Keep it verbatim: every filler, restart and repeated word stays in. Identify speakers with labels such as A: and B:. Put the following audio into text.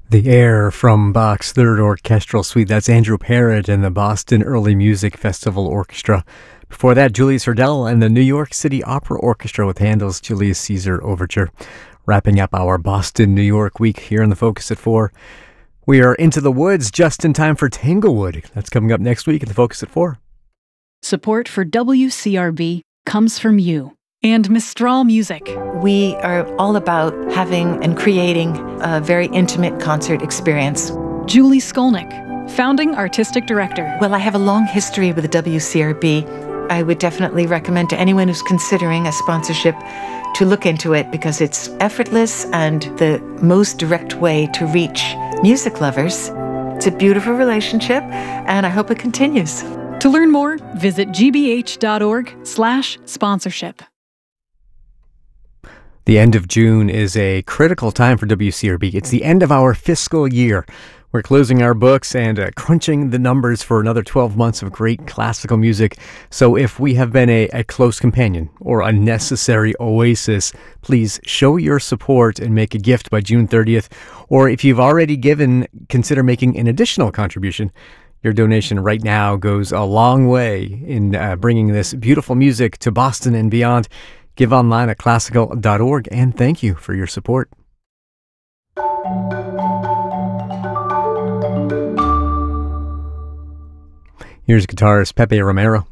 A: The Air from Bach's Third Orchestral Suite. That's Andrew Parrott and the Boston Early Music Festival Orchestra. Before that, Julius Hurdell and the New York City Opera Orchestra with Handel's Julius Caesar Overture. Wrapping up our Boston, New York week here in the Focus at four. We are into the woods just in time for Tanglewood. That's coming up next week in the Focus at four.
B: Support for W C R B comes from you and Mistral Music.
C: We are all about having and creating a very intimate concert experience.
B: Julie Skolnick, founding artistic director.
C: Well, I have a long history with the W C R B. I would definitely recommend to anyone who's considering a sponsorship to look into it because it's effortless and the most direct way to reach music lovers. It's a beautiful relationship, and I hope it continues.
B: To learn more, visit gbh.org slash sponsorship.
A: The end of June is a critical time for W C R B. It's the end of our fiscal year. We're closing our books and uh, crunching the numbers for another twelve months of great classical music. So if we have been a, a close companion or a necessary oasis, please show your support and make a gift by June thirtieth. Or if you've already given, consider making an additional contribution. Your donation right now goes a long way in uh, bringing this beautiful music to Boston and beyond. Give online at classical dot org, and thank you for your support. Here's guitarist Pepe Romero.